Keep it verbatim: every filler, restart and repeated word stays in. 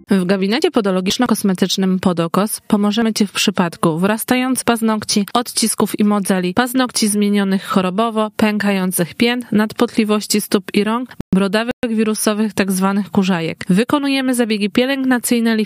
W gabinecie podologiczno-kosmetycznym Podokos pomożemy Ci w przypadku wyrastających paznokci, odcisków i modzeli, paznokci zmienionych chorobowo, pękających pięt, nadpotliwości stóp i rąk, brodawek wirusowych, tzw. kurzajek. Wykonujemy zabiegi pielęgnacyjne,